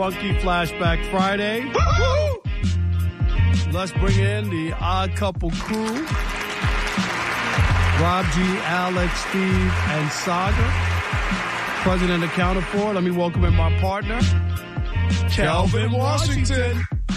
Funky Flashback Friday. Woo-hoo! Let's bring in the Odd Couple crew. Rob G, Alex, Steve, and Saga. President accounted for. Let me welcome in my partner, Calvin Washington.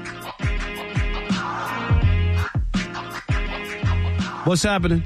What's happening?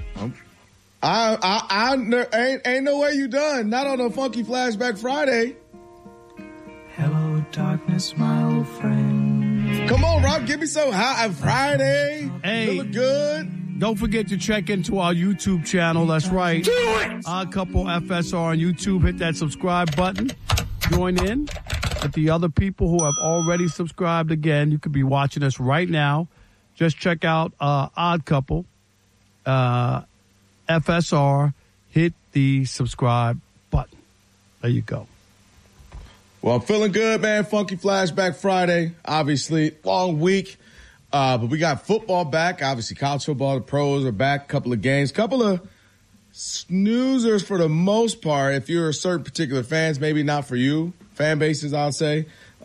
I ain't no way you done. Not on a Funky Flashback Friday. Hello, darkness, my old friend. Come on, Rob, give me some high Friday. Hey, feeling good. Don't forget to check into our YouTube channel. That's right. Do it. Odd Couple FSR on YouTube. Hit that subscribe button. Join in with the other people who have already subscribed. Again, you could be watching us right now. Just check out Odd Couple FSR. Hit the subscribe button. There you go. Well, I'm feeling good, man. Funky Flashback Friday. Obviously, long week. But we got football back. Obviously, college football, the pros are back. Couple of games. Couple of snoozers for the most part. If you're a certain particular fans, maybe not for you. Fan bases, I'll say.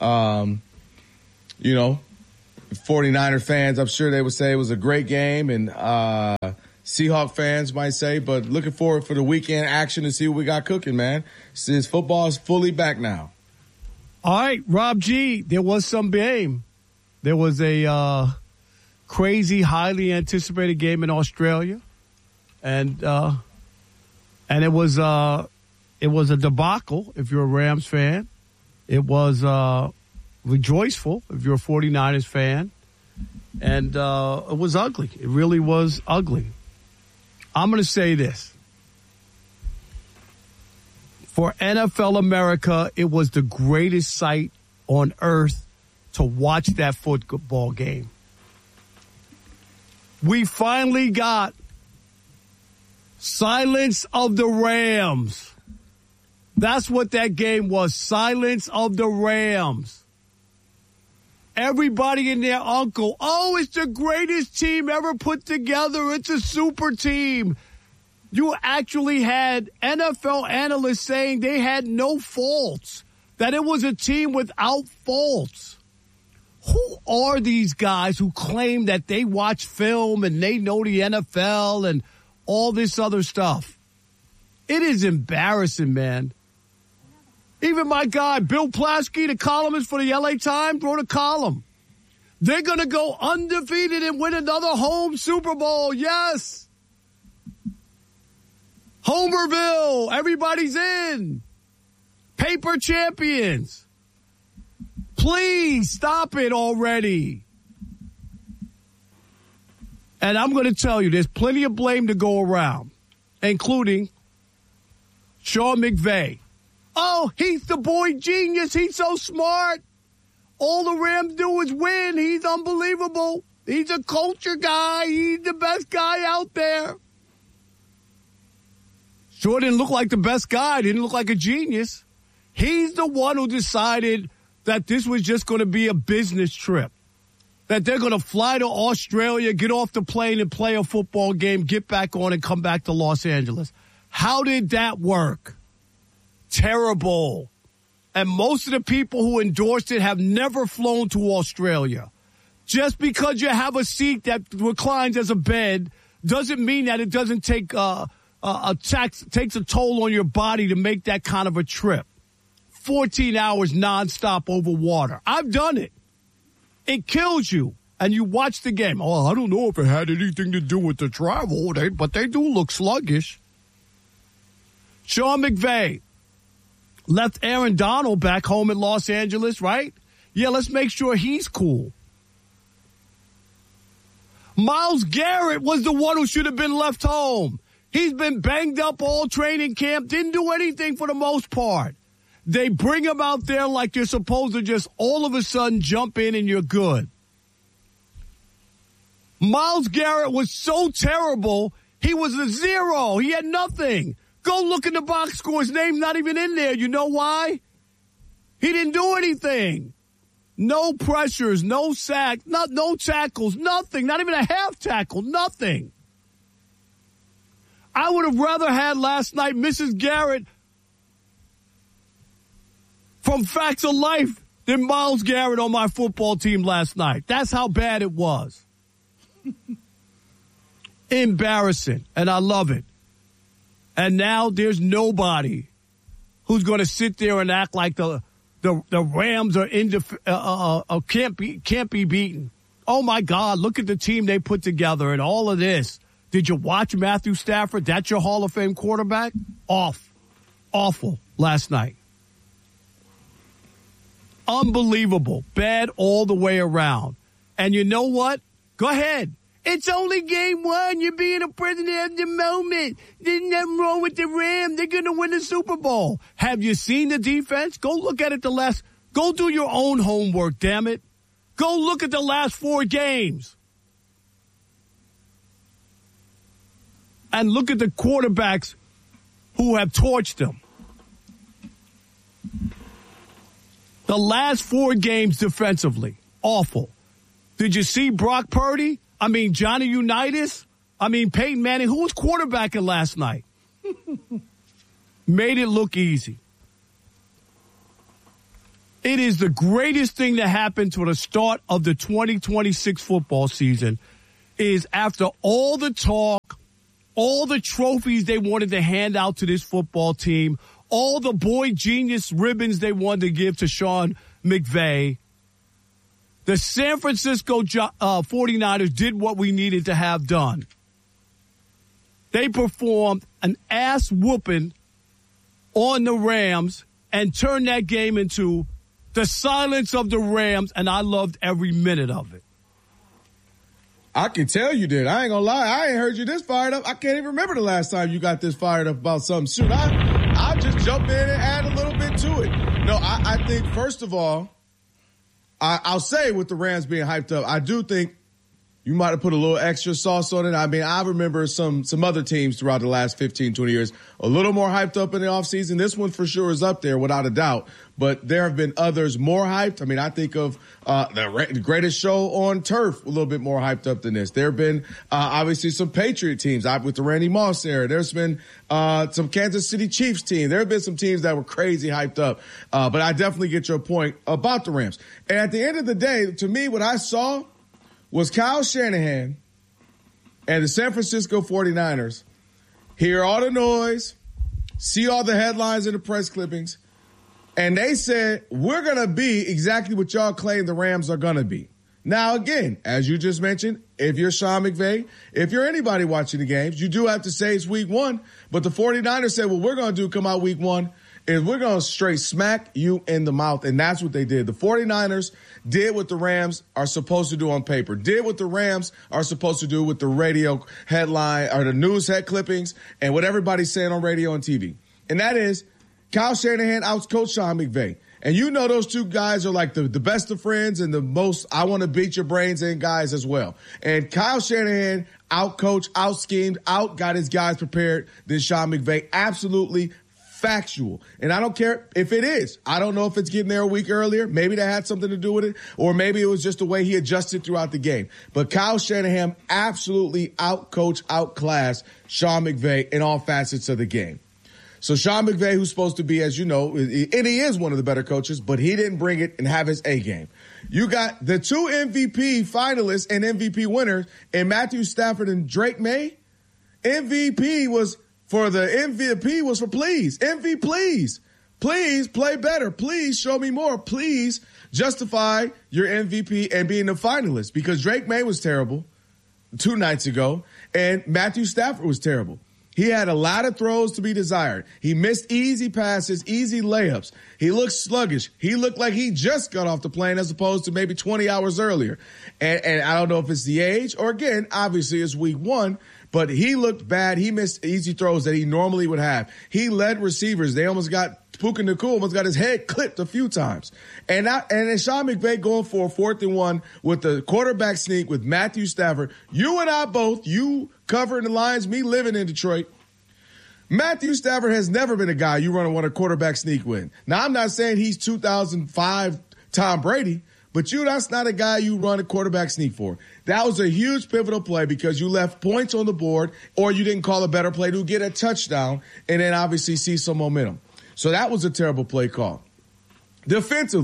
49er fans, I'm sure they would say it was a great game. And Seahawk fans might say. But looking forward for the weekend action to see what we got cooking, man. Since football is fully back now. All right, Rob G, there was some game. There was a crazy, highly anticipated game in Australia, and it was a debacle if you're a Rams fan. It was rejoiceful if you're a 49ers fan, and it was ugly. It really was ugly. I'm going to say this. For NFL America, it was the greatest sight on earth to watch that football game. We finally got silence of the Rams. That's what that game was, silence of the Rams. Everybody and their uncle, oh, it's the greatest team ever put together. It's a super team. You actually had NFL analysts saying they had no faults, that it was a team without faults. Who are these guys who claim that they watch film and they know the NFL and all this other stuff? It is embarrassing, man. Even my guy, Bill Plaschke, the columnist for the LA Times, wrote a column. They're going to go undefeated and win another home Super Bowl. Yes. Homerville, everybody's in. Paper champions. Please stop it already. And I'm going to tell you, there's plenty of blame to go around, including Sean McVay. Oh, he's the boy genius. He's so smart. All the Rams do is win. He's unbelievable. He's a culture guy. He's the best guy out there. Sure didn't look like the best guy. Didn't look like a genius. He's the one who decided that this was just going to be a business trip. That they're going to fly to Australia, get off the plane and play a football game, get back on and come back to Los Angeles. How did that work? Terrible. And most of the people who endorsed it have never flown to Australia. Just because you have a seat that reclines as a bed doesn't mean that it doesn't take takes a toll on your body to make that kind of a trip. 14 hours nonstop over water. I've done it. It kills you. And you watch the game. Oh, I don't know if it had anything to do with the travel, but they do look sluggish. Sean McVay left Aaron Donald back home in Los Angeles, right? Yeah, let's make sure he's cool. Myles Garrett was the one who should have been left home. He's been banged up all training camp, didn't do anything for the most part. They bring him out there like you're supposed to just all of a sudden jump in and you're good. Myles Garrett was so terrible, he was a zero. He had nothing. Go look in the box score. His name's not even in there. You know why? He didn't do anything. No pressures, no sacks, no tackles, nothing. Not even a half tackle, nothing. I would have rather had last night Mrs. Garrett from Facts of Life than Myles Garrett on my football team last night. That's how bad it was. Embarrassing, and I love it. And now there's nobody who's going to sit there and act like the Rams are can't be beaten. Oh my God! Look at the team they put together and all of this. Did you watch Matthew Stafford? That's your Hall of Fame quarterback? Awful last night. Unbelievable. Bad all the way around. And you know what? Go ahead. It's only game one. You're being a prisoner of the moment. There's nothing wrong with the Rams. They're going to win the Super Bowl. Have you seen the defense? Go look at it Go do your own homework, damn it. Go look at the last 4 games. And look at the quarterbacks who have torched them. The last 4 games defensively, awful. Did you see Brock Purdy? I mean, Johnny Unitas? I mean, Peyton Manning? Who was quarterbacking last night? Made it look easy. It is the greatest thing that happened to the start of the 2026 football season is after all the talk, all the trophies they wanted to hand out to this football team, all the boy genius ribbons they wanted to give to Sean McVay, the San Francisco 49ers did what we needed to have done. They performed an ass whooping on the Rams and turned that game into the silence of the Rams, and I loved every minute of it. I can tell you did. I ain't gonna lie. I ain't heard you this fired up. I can't even remember the last time you got this fired up about something. Shoot, I'll just jump in and add a little bit to it. No, I think, first of all, I'll say with the Rams being hyped up, I do think you might have put a little extra sauce on it. I mean, I remember some other teams throughout the last 15, 20 years a little more hyped up in the offseason. This one for sure is up there without a doubt. But there have been others more hyped. I mean, I think of the greatest show on turf a little bit more hyped up than this. There have been obviously some Patriot teams with the Randy Moss era. There's been some Kansas City Chiefs team. There have been some teams that were crazy hyped up. But I definitely get your point about the Rams. And at the end of the day, to me, what I saw was Kyle Shanahan and the San Francisco 49ers hear all the noise, see all the headlines and the press clippings, and they said, we're going to be exactly what y'all claim the Rams are going to be. Now, again, as you just mentioned, if you're Sean McVay, if you're anybody watching the games, you do have to say it's week 1. But the 49ers said, what we're going to do come out week 1 is we're going to straight smack you in the mouth. And that's what they did. The 49ers did what the Rams are supposed to do on paper, did what the Rams are supposed to do with the radio headline or the news head clippings and what everybody's saying on radio and TV. And that is Kyle Shanahan outcoached Sean McVay. And you know those two guys are like the best of friends and the most I want to beat your brains in guys as well. And Kyle Shanahan outcoached, out-schemed, got his guys prepared than Sean McVay. Absolutely factual. And I don't care if it is. I don't know if it's getting there a week earlier. Maybe that had something to do with it. Or maybe it was just the way he adjusted throughout the game. But Kyle Shanahan absolutely outcoached, outclassed Sean McVay in all facets of the game. So Sean McVay, who's supposed to be, as you know, and he is one of the better coaches, but he didn't bring it and have his A game. You got the 2 MVP finalists and MVP winners in Matthew Stafford and Drake May. MVP was for please. MVP, please. Please play better. Please show me more. Please justify your MVP and being a finalist, because Drake May was terrible 2 nights ago and Matthew Stafford was terrible. He had a lot of throws to be desired. He missed easy passes, easy layups. He looked sluggish. He looked like he just got off the plane as opposed to maybe 20 hours earlier. And I don't know if it's the age or, again, obviously it's week 1, but he looked bad. He missed easy throws that he normally would have. He led receivers. They almost got Puka Nacua almost got his head clipped a few times. And then Sean McVay going for a 4th and 1 with the quarterback sneak with Matthew Stafford. You and I both, you covering the Lions, me living in Detroit. Matthew Stafford has never been a guy you want a quarterback sneak with. Now, I'm not saying he's 2005 Tom Brady, but that's not a guy you run a quarterback sneak for. That was a huge pivotal play because you left points on the board, or you didn't call a better play to get a touchdown and then obviously see some momentum. So that was a terrible play call. Defensively,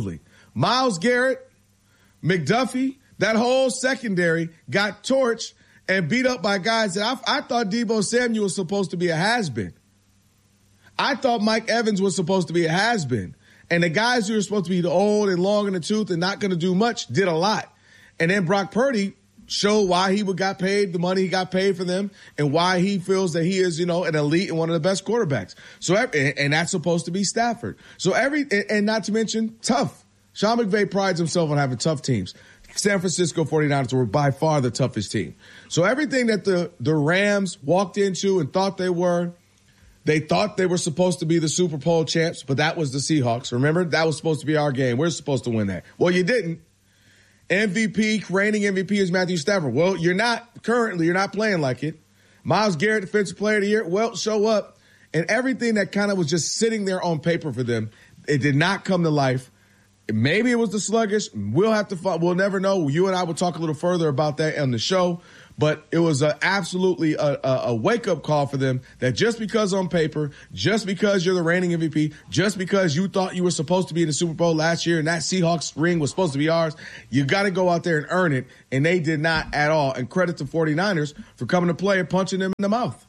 Myles Garrett, McDuffie, that whole secondary got torched and beat up by guys that I thought Deebo Samuel was supposed to be a has-been. I thought Mike Evans was supposed to be a has-been. And the guys who are supposed to be old and long in the tooth and not going to do much did a lot. And then Brock Purdy showed why he got paid the money he got paid for them and why he feels that he is, an elite and one of the best quarterbacks. So, and that's supposed to be Stafford. So and not to mention tough. Sean McVay prides himself on having tough teams. San Francisco 49ers were by far the toughest team. So everything that the Rams walked into and thought they thought they were supposed to be the Super Bowl champs, but that was the Seahawks. Remember? That was supposed to be our game. We're supposed to win that. Well, you didn't. Reigning MVP is Matthew Stafford. Well, you're not playing like it. Myles Garrett, Defensive Player of the Year, well, show up. And everything that kind of was just sitting there on paper for them, it did not come to life. Maybe it was the sluggish. We'll never know. You and I will talk a little further about that on the show. But it was absolutely a wake-up call for them that just because on paper, just because you're the reigning MVP, just because you thought you were supposed to be in the Super Bowl last year and that Seahawks ring was supposed to be ours, you got to go out there and earn it. And they did not at all. And credit to 49ers for coming to play and punching them in the mouth.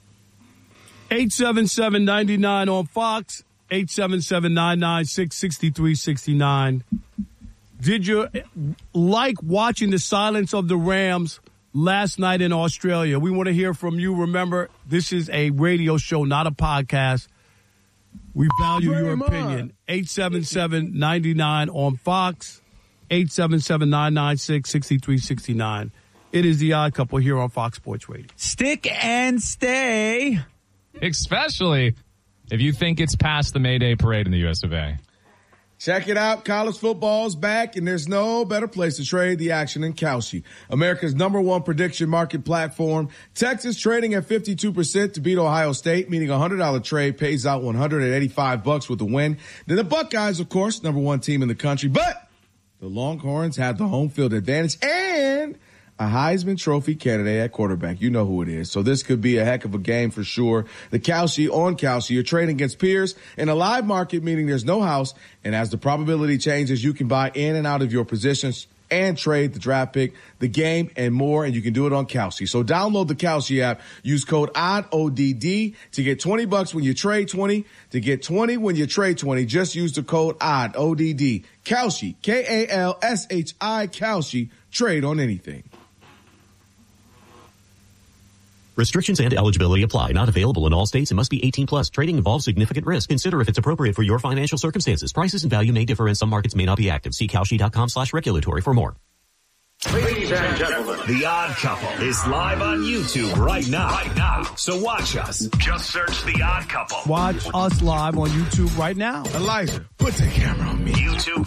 877-99 on Fox, 877-996-6369. Did you like watching the silence of the Rams last night in Australia? We want to hear from you. Remember, this is a radio show, not a podcast. We value your opinion. 877-99 on Fox, 877-996-6369. It is the Odd Couple here on Fox Sports Radio. Stick and stay. Especially if you think it's past the May Day parade in the US of A. Check it out. College football's back, and there's no better place to trade the action than Kalshi, America's #1 prediction market platform. Texas trading at 52% to beat Ohio State, meaning a $100 trade pays out $185 with the win. Then the Buckeyes, of course, #1 team in the country, but the Longhorns have the home field advantage and a Heisman Trophy candidate at quarterback. You know who it is. So this could be a heck of a game for sure. The Kalshi on Kalshi. You're trading against peers in a live market, meaning there's no house. And as the probability changes, you can buy in and out of your positions and trade the draft pick, the game, and more. And you can do it on Kalshi. So download the Kalshi app. Use code ODD to get $20 when you trade 20. To get 20 when you trade 20, just use the code ODD. Kalshi, Kalshi, Kalshi. Trade on anything. Restrictions and eligibility apply. Not available in all states and must be 18 plus. Trading involves significant risk. Consider if it's appropriate for your financial circumstances. Prices and value may differ and some markets may not be active. See Kalshi.com/regulatory for more. Ladies and gentlemen, The Odd Couple is live on YouTube right now. So watch us. Just search The Odd Couple. Watch us live on YouTube right now. Elijah, put the camera on me.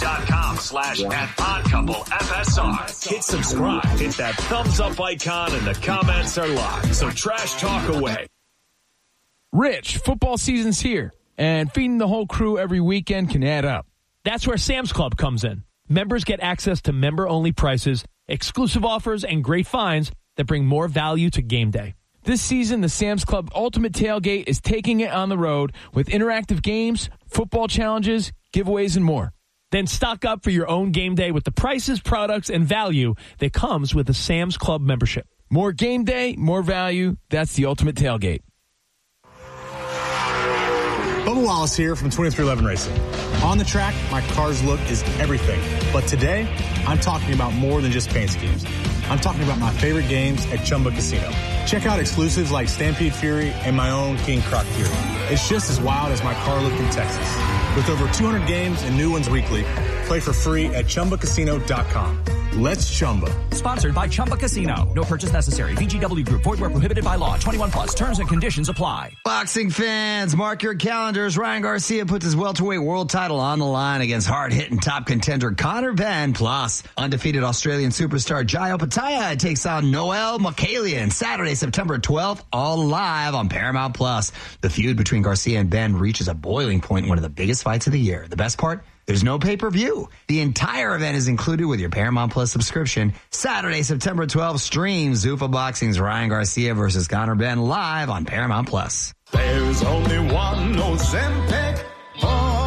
YouTube.com/@OddCoupleFSR. Hit subscribe. Hit that thumbs up icon and the comments are live. So trash talk away. Rich, football season's here, and feeding the whole crew every weekend can add up. That's where Sam's Club comes in. Members get access to member-only prices, exclusive offers, and great finds that bring more value to game day. This season, the Sam's Club Ultimate Tailgate is taking it on the road with interactive games, football challenges, giveaways, and more. Then stock up for your own game day with the prices, products, and value that comes with a Sam's Club membership. More game day, more value. That's the Ultimate Tailgate. Bubba Wallace here from 2311 Racing. On the track, my car's look is everything. But today, I'm talking about more than just paint schemes. I'm talking about my favorite games at Chumba Casino. Check out exclusives like Stampede Fury and my own King Croc Fury. It's just as wild as my car look in Texas. With over 200 games and new ones weekly, play for free at ChumbaCasino.com. Let's Chumba. Sponsored by Chumba Casino. No purchase necessary. VGW Group. Void where prohibited by law. 21 plus. Terms and conditions apply. Boxing fans, mark your calendars. Ryan Garcia puts his welterweight world title on the line against hard-hitting top contender Conor Benn. Plus, undefeated Australian superstar Jayo Pataya takes on Noel Mokalian Saturday, September 12th, all live on Paramount Plus. The feud between Garcia and Benn reaches a boiling point in one of the biggest fights of the year. The best part? There's no pay-per-view. The entire event is included with your Paramount Plus subscription. Saturday, September 12th, stream Zuffa Boxing's Ryan Garcia versus Conor Benn live on Paramount Plus. There's only one Ozempic. Hello,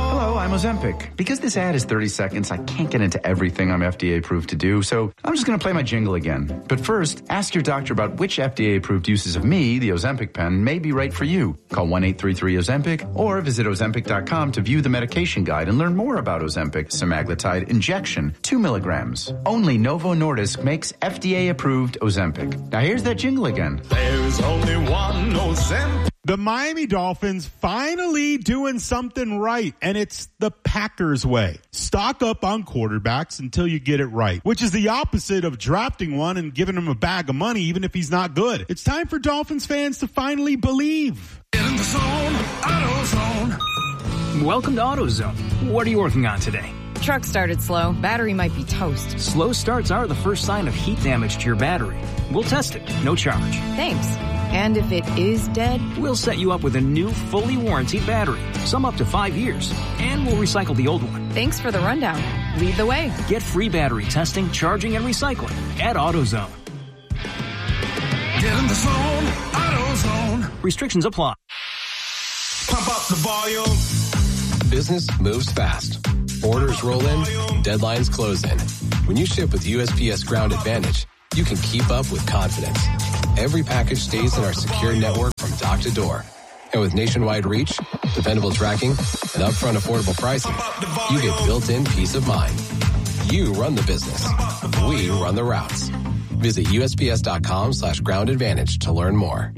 I'm Ozempic. Because this ad is 30 seconds, I can't get into everything I'm FDA approved to do, so I'm just going to play my jingle again. But first, ask your doctor about which FDA approved uses of me, the Ozempic pen, may be right for you. Call 1-833-OZEMPIC or visit Ozempic.com to view the medication guide and learn more about Ozempic semaglutide injection, 2 milligrams. Only Novo Nordisk makes FDA approved Ozempic. Now here's that jingle again. There's only one Ozempic. The Miami Dolphins finally doing something right, and it's the Packers way. Stock up on quarterbacks until you get it right, which is the opposite of drafting one and giving him a bag of money even if he's not good. It's time for Dolphins fans to finally believe. Get in the zone, AutoZone. Welcome to AutoZone. What are you working on today? Truck started slow. Battery might be toast. Slow starts are the first sign of heat damage to your battery. We'll test it. No charge. Thanks. And if it is dead? We'll set you up with a new, fully warranted battery. Some up to 5 years. And we'll recycle the old one. Thanks for the rundown. Lead the way. Get free battery testing, charging, and recycling at AutoZone. Get in the zone, AutoZone. Restrictions apply. Pump up the volume. Business moves fast. Orders roll in, deadlines close in. When you ship with USPS Ground Advantage, you can keep up with confidence. Every package stays in our secure network from dock to door. And with nationwide reach, dependable tracking, and upfront affordable pricing, you get built-in peace of mind. You run the business. We run the routes. Visit USPS.com/Ground Advantage to learn more.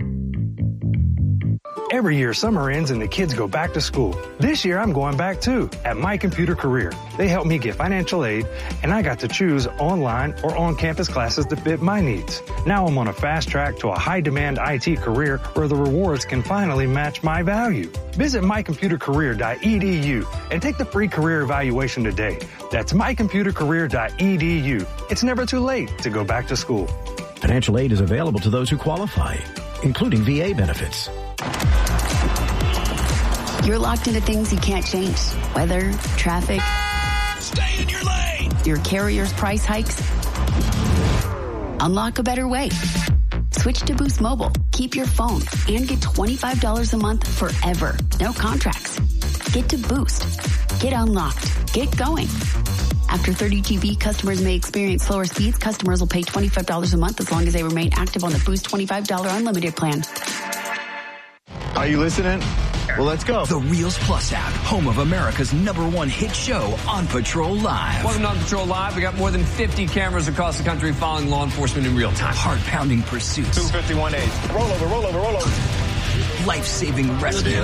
Every year, summer ends and the kids go back to school. This year, I'm going back too, at My Computer Career. They helped me get financial aid, and I got to choose online or on-campus classes that fit my needs. Now I'm on a fast track to a high-demand IT career where the rewards can finally match my value. Visit mycomputercareer.edu and take the free career evaluation today. That's mycomputercareer.edu. It's never too late to go back to school. Financial aid is available to those who qualify, including VA benefits. You're locked into things you can't change. Weather, traffic. Stay in your lane. Your carrier's price hikes. Unlock a better way. Switch to Boost Mobile. Keep your phone and get $25 a month forever. No contracts. Get to Boost. Get unlocked. Get going. After 30 GB, customers may experience slower speeds. Customers will pay $25 a month as long as they remain active on the Boost $25 unlimited plan. Are you listening? Well, let's go. The Reels Plus app, home of America's #1 hit show, On Patrol Live. Welcome to On Patrol Live. We got more than 50 cameras across the country following law enforcement in real time. Heart-pounding pursuits. 251-8. Roll over. Life-saving rescues.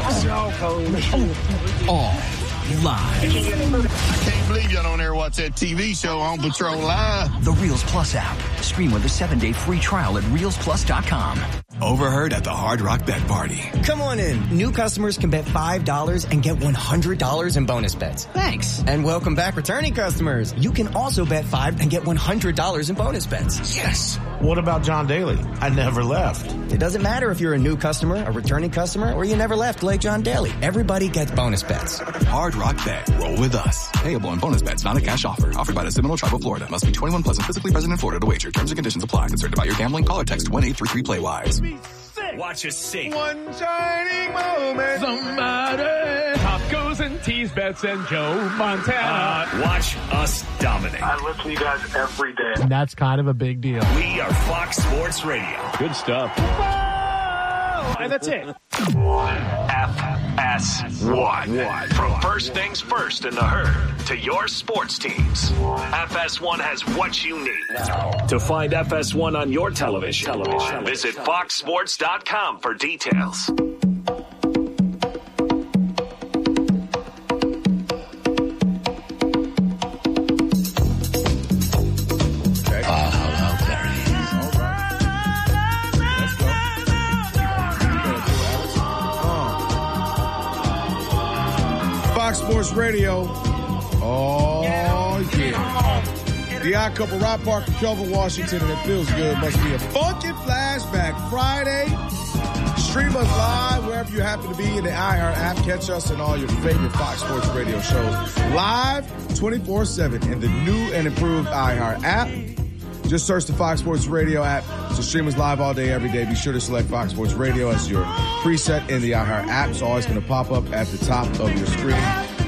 All live. I can't believe y'all don't ever watch that TV show On Patrol Live. The Reels Plus app. Stream with a 7-day free trial at reelsplus.com. Overheard at the Hard Rock Bet Party. Come on in. New customers can bet $5 and get $100 in bonus bets. Thanks. And welcome back returning customers. You can also bet $5 and get $100 in bonus bets. Yes. What about John Daly? I never left. It doesn't matter if you're a new customer, a returning customer, or you never left like John Daly. Everybody gets bonus bets. Hard Rock Bet. Roll with us. Payable on bonus bets, not a cash offer. Offered by the Seminole Tribe of Florida. Must be 21 plus and physically present in Florida to wager. Terms and conditions apply. Concerned about your gambling? Call or text 1-833-PLAY-WISE. Watch us sing. One shining moment. Somebody. Tacos and tease bets and Joe Montana. Watch us dominate. I listen to you guys every day. And that's kind of a big deal. We are Fox Sports Radio. Good stuff. And that's it. FS1. From first things first in the herd to your sports teams, FS1 has what you need. To find FS1 on your television, visit foxsports.com for details. Fox Sports Radio. Oh, yeah. The Odd Couple, Rob Parker, Kelvin Washington, and it feels good. Must be a funky flashback Friday. Stream us live wherever you happen to be in the iHeart app. Catch us in all your favorite Fox Sports Radio shows live 24/7 in the new and improved iHeart app. Just search the Fox Sports Radio app to stream us live all day, every day. Be sure to select Fox Sports Radio as your preset in the iHeart app. It's always going to pop up at the top of your screen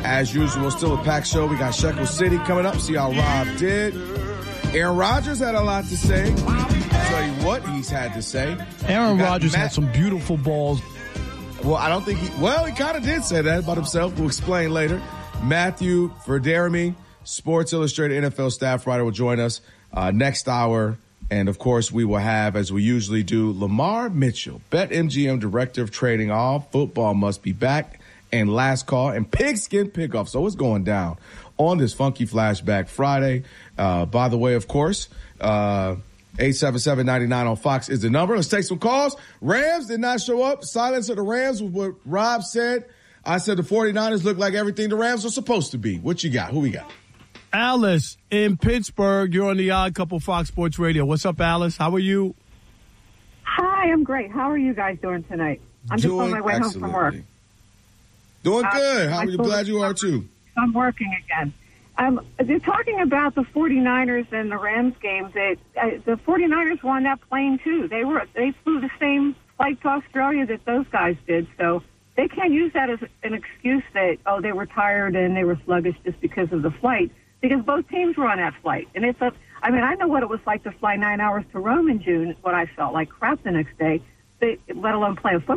As usual, still a packed show. We got Shekel City coming up. See how Rob did. Aaron Rodgers had a lot to say. I'll tell you what he's had to say. Aaron Rodgers had some beautiful balls. Well, I don't think he kind of did say that about himself. We'll explain later. Matthew Verderami, Sports Illustrated NFL staff writer, will join us next hour. And, of course, we will have, as we usually do, Lamar Mitchell, BetMGM Director of Trading. All football must be back. And last call and pigskin pickoff. So what's going down on this Funky Flashback Friday? By the way, of course, 877-99 on Fox is the number. Let's take some calls. Rams did not show up. Silence of the Rams was what Rob said. I said the 49ers look like everything the Rams are supposed to be. What you got? Who we got? Alice in Pittsburgh. You're on the Odd Couple Fox Sports Radio. What's up, Alice? How are you? Hi, I'm great. How are you guys doing tonight? I'm just on my way home from work. Doing good. How are you? Glad you are, too. I'm working again. They're talking about the 49ers and the Rams games. The 49ers were on that plane, too. They flew the same flight to Australia that those guys did. So they can't use that as an excuse that, they were tired and they were sluggish just because of the flight, because both teams were on that flight. And I know what it was like to fly 9 hours to Rome in June, what I felt like crap the next day, let alone play a football